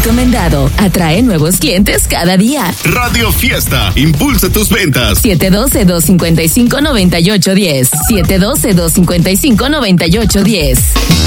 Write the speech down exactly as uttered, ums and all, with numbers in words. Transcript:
recomendado. Atrae nuevos clientes cada día. Radio Fiesta, impulsa tus ventas. siete uno dos, dos cinco cinco, nueve ocho uno cero. siete uno dos, dos cinco cinco, nueve ocho uno cero.